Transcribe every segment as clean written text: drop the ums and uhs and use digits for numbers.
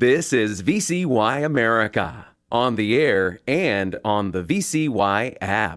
This is VCY America, on the air and on the VCY app.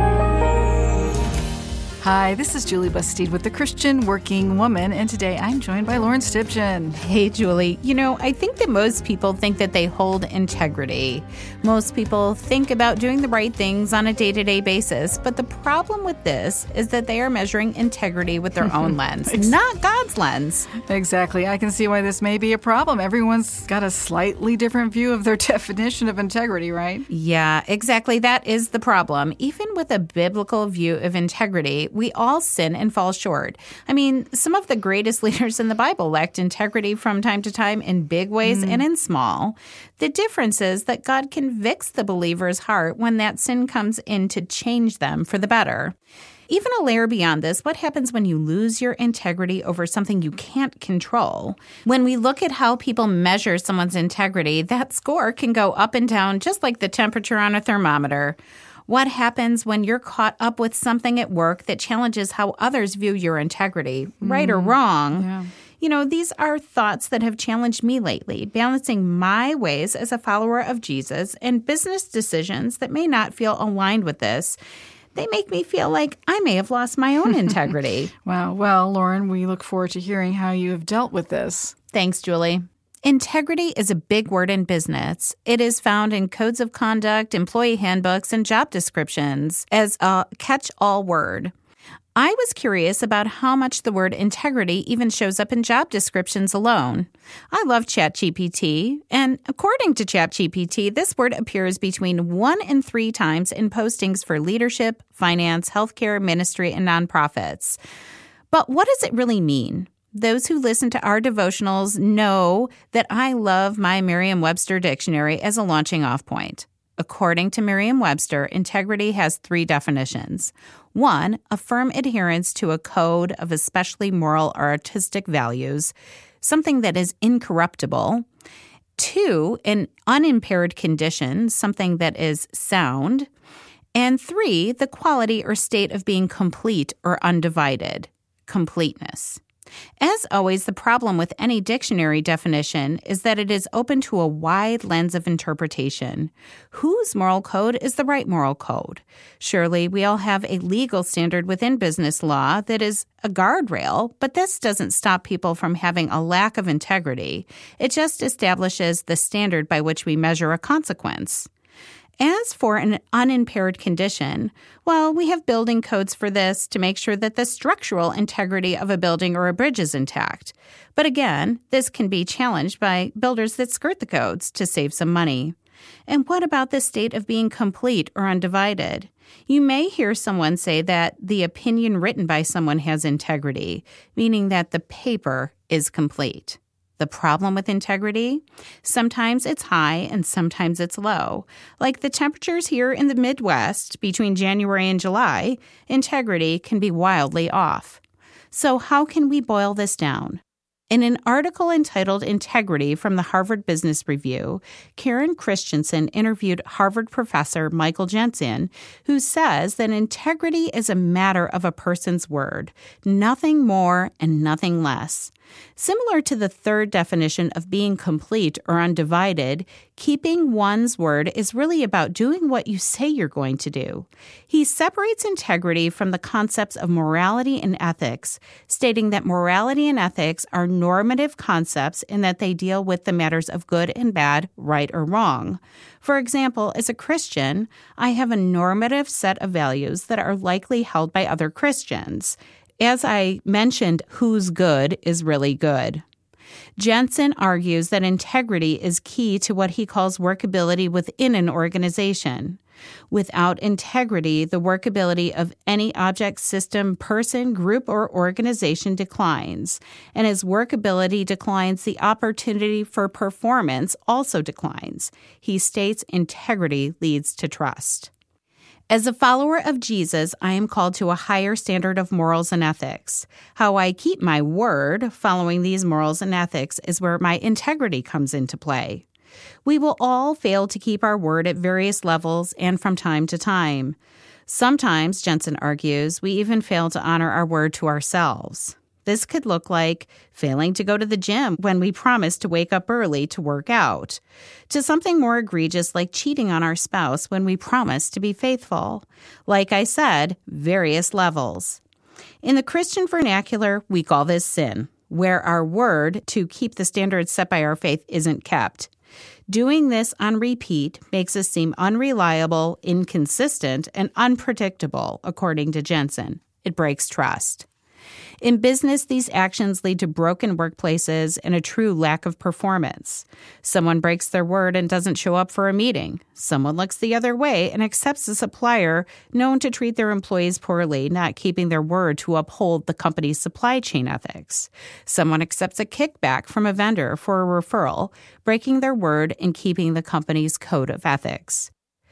Hi, this is Julie Bastide with The Christian Working Woman, and today I'm joined by Lauren Stibgen. Hey, Julie. I think that most people think that they hold integrity. Most people think about doing the right things on a day-to-day basis, but the problem with this is that they are measuring integrity with their own lens, not God's lens. Exactly. I can see why this may be a problem. Everyone's got a slightly different view of their definition of integrity, right? Yeah, exactly. That is the problem. Even with a biblical view of integrity, we all sin and fall short. I mean, some of the greatest leaders in the Bible lacked integrity from time to time in big ways and in small. The difference is that God convicts the believer's heart when that sin comes in to change them for the better. Even a layer beyond this, what happens when you lose your integrity over something you can't control? When we look at how people measure someone's integrity, that score can go up and down just like the temperature on a thermometer. What happens when you're caught up with something at work that challenges how others view your integrity, right or wrong? Yeah. These are thoughts that have challenged me lately, balancing my ways as a follower of Jesus and business decisions that may not feel aligned with this. They make me feel like I may have lost my own integrity. Wow. Well, Lauren, we look forward to hearing how you have dealt with this. Thanks, Julie. Integrity is a big word in business. It is found in codes of conduct, employee handbooks, and job descriptions as a catch-all word. I was curious about how much the word integrity even shows up in job descriptions alone. I love ChatGPT, and according to ChatGPT, this word appears between 1 and 3 times in postings for leadership, finance, healthcare, ministry, and nonprofits. But what does it really mean? Those who listen to our devotionals know that I love my Merriam-Webster dictionary as a launching off point. According to Merriam-Webster, integrity has 3 definitions. 1, a firm adherence to a code of especially moral or artistic values, something that is incorruptible. 2, an unimpaired condition, something that is sound. And 3, the quality or state of being complete or undivided, completeness. As always, the problem with any dictionary definition is that it is open to a wide lens of interpretation. Whose moral code is the right moral code? Surely we all have a legal standard within business law that is a guardrail, but this doesn't stop people from having a lack of integrity. It just establishes the standard by which we measure a consequence. As for an unimpaired condition, well, we have building codes for this to make sure that the structural integrity of a building or a bridge is intact. But again, this can be challenged by builders that skirt the codes to save some money. And what about the state of being complete or undivided? You may hear someone say that the opinion written by someone has integrity, meaning that the paper is complete. The problem with integrity? Sometimes it's high and sometimes it's low. Like the temperatures here in the Midwest between January and July, integrity can be wildly off. So how can we boil this down? In an article entitled Integrity from the Harvard Business Review, Karen Christensen interviewed Harvard professor Michael Jensen, who says that integrity is a matter of a person's word, nothing more and nothing less. Similar to the third definition of being complete or undivided, keeping one's word is really about doing what you say you're going to do. He separates integrity from the concepts of morality and ethics, stating that morality and ethics are normative concepts in that they deal with the matters of good and bad, right or wrong. For example, as a Christian, I have a normative set of values that are likely held by other Christians. As I mentioned, who's good is really good. Jensen argues that integrity is key to what he calls workability within an organization. Without integrity, the workability of any object, system, person, group, or organization declines. And as workability declines, the opportunity for performance also declines. He states integrity leads to trust. As a follower of Jesus, I am called to a higher standard of morals and ethics. How I keep my word, following these morals and ethics, is where my integrity comes into play. We will all fail to keep our word at various levels and from time to time. Sometimes, Jensen argues, we even fail to honor our word to ourselves. This could look like failing to go to the gym when we promised to wake up early to work out, to something more egregious like cheating on our spouse when we promised to be faithful. Like I said, various levels. In the Christian vernacular, we call this sin, where our word to keep the standards set by our faith isn't kept. Doing this on repeat makes us seem unreliable, inconsistent, and unpredictable, according to Jensen. It breaks trust. In business, these actions lead to broken workplaces and a true lack of performance. Someone breaks their word and doesn't show up for a meeting. Someone looks the other way and accepts a supplier known to treat their employees poorly, not keeping their word to uphold the company's supply chain ethics. Someone accepts a kickback from a vendor for a referral, breaking their word and keeping the company's code of ethics.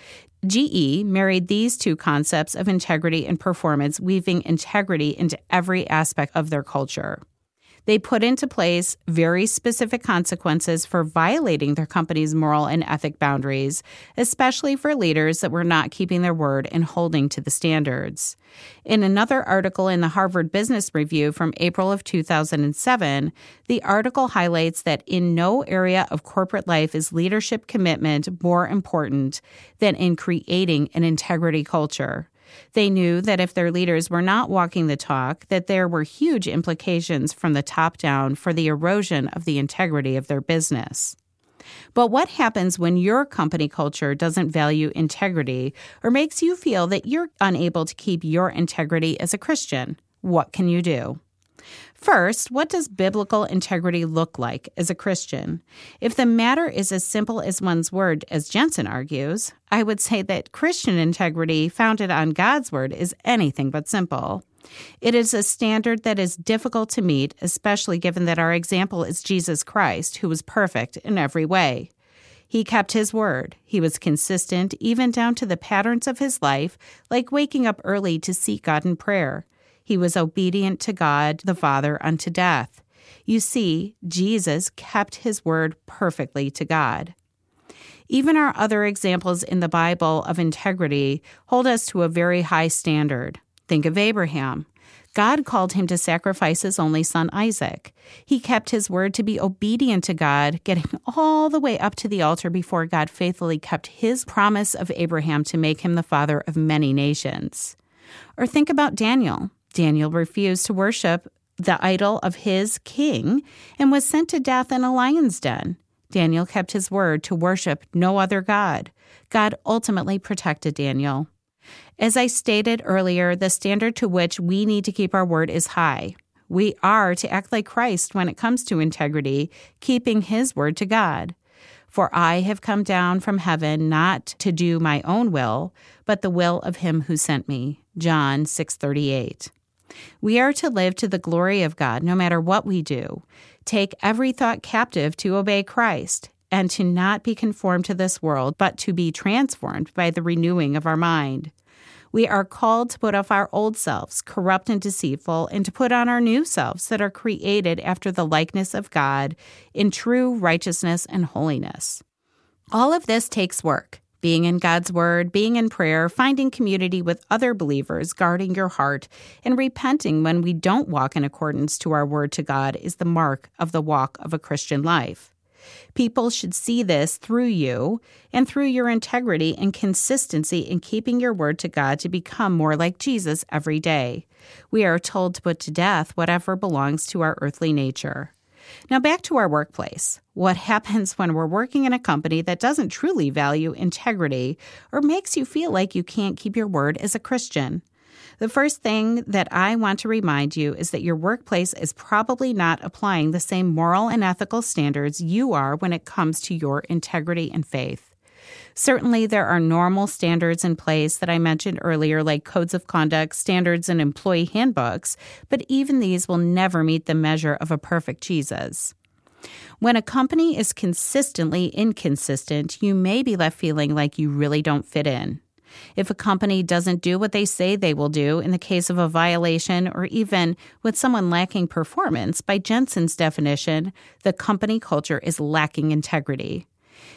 GE married these two concepts of integrity and performance, weaving integrity into every aspect of their culture. They put into place very specific consequences for violating their company's moral and ethic boundaries, especially for leaders that were not keeping their word and holding to the standards. In another article in the Harvard Business Review from April of 2007, the article highlights that in no area of corporate life is leadership commitment more important than in creating an integrity culture. They knew that if their leaders were not walking the talk, that there were huge implications from the top down for the erosion of the integrity of their business. But what happens when your company culture doesn't value integrity or makes you feel that you're unable to keep your integrity as a Christian? What can you do? First, what does biblical integrity look like as a Christian? If the matter is as simple as one's word, as Jensen argues, I would say that Christian integrity founded on God's word is anything but simple. It is a standard that is difficult to meet, especially given that our example is Jesus Christ, who was perfect in every way. He kept his word. He was consistent, even down to the patterns of his life, like waking up early to seek God in prayer. He was obedient to God the Father unto death. You see, Jesus kept his word perfectly to God. Even our other examples in the Bible of integrity hold us to a very high standard. Think of Abraham. God called him to sacrifice his only son, Isaac. He kept his word to be obedient to God, getting all the way up to the altar before God faithfully kept his promise of Abraham to make him the father of many nations. Or think about Daniel. Daniel refused to worship the idol of his king and was sent to death in a lion's den. Daniel kept his word to worship no other God. God ultimately protected Daniel. As I stated earlier, the standard to which we need to keep our word is high. We are to act like Christ when it comes to integrity, keeping his word to God. For I have come down from heaven not to do my own will, but the will of him who sent me. John 6:38. We are to live to the glory of God no matter what we do, take every thought captive to obey Christ, and to not be conformed to this world, but to be transformed by the renewing of our mind. We are called to put off our old selves, corrupt and deceitful, and to put on our new selves that are created after the likeness of God in true righteousness and holiness. All of this takes work. Being in God's word, being in prayer, finding community with other believers, guarding your heart, and repenting when we don't walk in accordance to our word to God is the mark of the walk of a Christian life. People should see this through you and through your integrity and consistency in keeping your word to God to become more like Jesus every day. We are told to put to death whatever belongs to our earthly nature. Now back to our workplace. What happens when we're working in a company that doesn't truly value integrity or makes you feel like you can't keep your word as a Christian? The first thing that I want to remind you is that your workplace is probably not applying the same moral and ethical standards you are when it comes to your integrity and faith. Certainly, there are normal standards in place that I mentioned earlier, like codes of conduct, standards, and employee handbooks, but even these will never meet the measure of a perfect Jesus. When a company is consistently inconsistent, you may be left feeling like you really don't fit in. If a company doesn't do what they say they will do in the case of a violation or even with someone lacking performance, by Jensen's definition, the company culture is lacking integrity.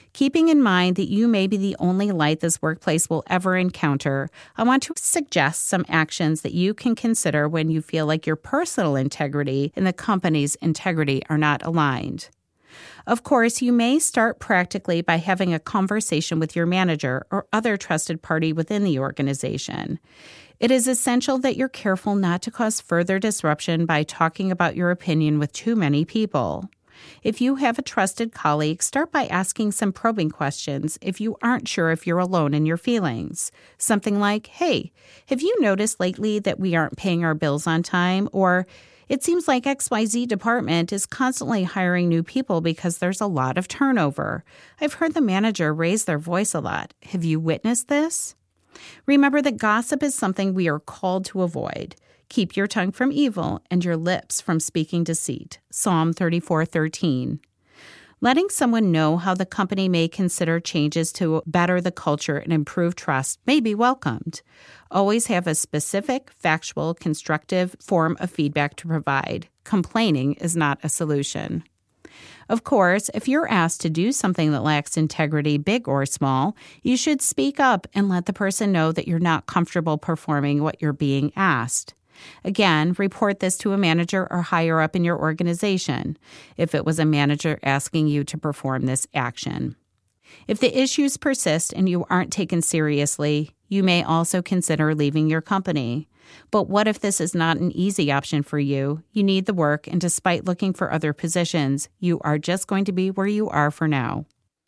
Keeping in mind that you may be the only light this workplace will ever encounter, I want to suggest some actions that you can consider when you feel like your personal integrity and the company's integrity are not aligned. Of course, you may start practically by having a conversation with your manager or other trusted party within the organization. It is essential that you're careful not to cause further disruption by talking about your opinion with too many people. If you have a trusted colleague, start by asking some probing questions if you aren't sure if you're alone in your feelings. Something like, hey, have you noticed lately that we aren't paying our bills on time? Or, it seems like XYZ department is constantly hiring new people because there's a lot of turnover. I've heard the manager raise their voice a lot. Have you witnessed this? Remember that gossip is something we are called to avoid. Keep your tongue from evil and your lips from speaking deceit. Psalm 34:13. Letting someone know how the company may consider changes to better the culture and improve trust may be welcomed. Always have a specific, factual, constructive form of feedback to provide. Complaining is not a solution. Of course, if you're asked to do something that lacks integrity, big or small, you should speak up and let the person know that you're not comfortable performing what you're being asked. Again, report this to a manager or higher up in your organization if it was a manager asking you to perform this action. If the issues persist and you aren't taken seriously, you may also consider leaving your company. But what if this is not an easy option for you? You need the work, and despite looking for other positions, you are just going to be where you are for now.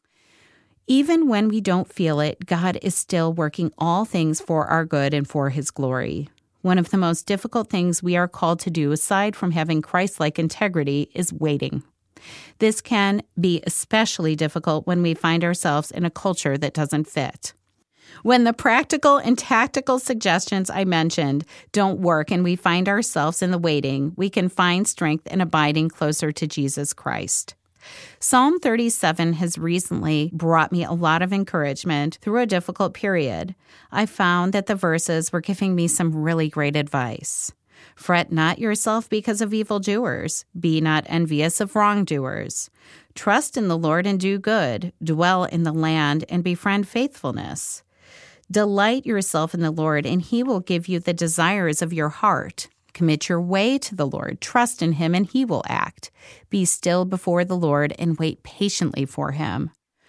Even when we don't feel it, God is still working all things for our good and for His glory. One of the most difficult things we are called to do, aside from having Christ-like integrity, is waiting. This can be especially difficult when we find ourselves in a culture that doesn't fit. When the practical and tactical suggestions I mentioned don't work and we find ourselves in the waiting, we can find strength in abiding closer to Jesus Christ. Psalm 37 has recently brought me a lot of encouragement through a difficult period. I found that the verses were giving me some really great advice. Fret not yourself because of evildoers. Be not envious of wrongdoers. Trust in the Lord and do good. Dwell in the land and befriend faithfulness. Delight yourself in the Lord, and He will give you the desires of your heart. Commit your way to the Lord. Trust in Him, and He will act. Be still before the Lord and wait patiently for Him.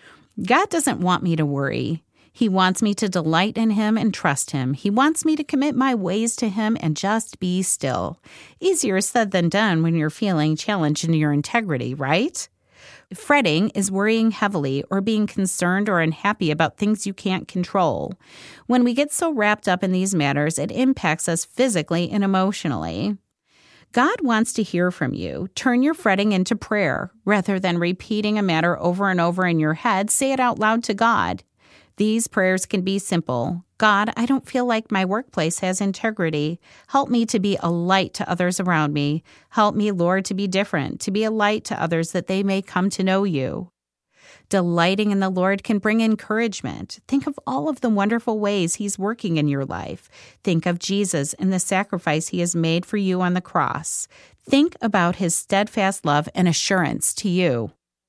God doesn't want me to worry. He wants me to delight in Him and trust Him. He wants me to commit my ways to Him and just be still. Easier said than done when you're feeling challenged in your integrity, right? Fretting is worrying heavily or being concerned or unhappy about things you can't control. When we get so wrapped up in these matters, it impacts us physically and emotionally. God wants to hear from you. Turn your fretting into prayer. Rather than repeating a matter over and over in your head, say it out loud to God. These prayers can be simple. God, I don't feel like my workplace has integrity. Help me to be a light to others around me. Help me, Lord, to be different, to be a light to others that they may come to know you. Delighting in the Lord can bring encouragement. Think of all of the wonderful ways He's working in your life. Think of Jesus and the sacrifice He has made for you on the cross. Think about His steadfast love and assurance to you.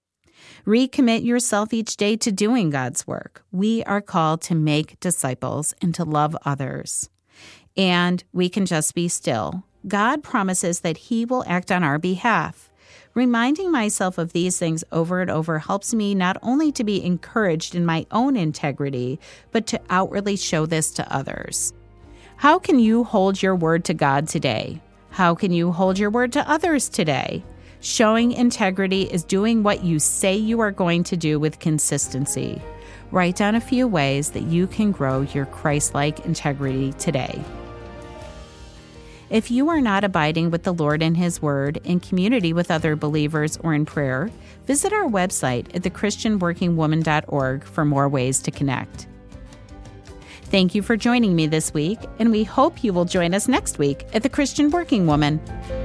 Recommit yourself each day to doing God's work. We are called to make disciples and to love others. And we can just be still. God promises that He will act on our behalf. Reminding myself of these things over and over helps me not only to be encouraged in my own integrity, but to outwardly show this to others. How can you hold your word to God today? How can you hold your word to others today? Showing integrity is doing what you say you are going to do with consistency. Write down a few ways that you can grow your Christ-like integrity today. If you are not abiding with the Lord and His Word, in community with other believers, or in prayer, visit our website at thechristianworkingwoman.org for more ways to connect. Thank you for joining me this week, and we hope you will join us next week at The Christian Working Woman.